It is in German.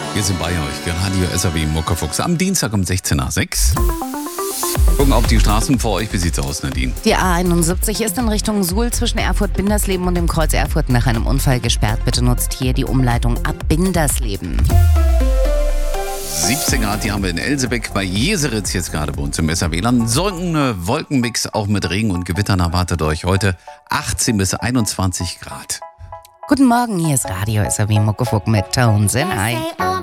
Wir sind bei euch, Radio SAW Muckefuchs am Dienstag um 16 nach 6. Gucken auf die Straßen vor euch. Wie sieht's aus, Nadine? Die A71 ist in Richtung Suhl zwischen Erfurt-Bindersleben und dem Kreuz Erfurt nach einem Unfall gesperrt. Bitte nutzt hier die Umleitung ab Bindersleben. 17 Grad, die haben wir in Elsebeck, bei Jeseritz jetzt gerade bei uns im SAW-Land. So ein Wolkenmix, auch mit Regen und Gewittern erwartet euch heute 18 bis 21 Grad. Guten Morgen, hier ist Radio SAW Muckefuchs mit Townsend. Hi.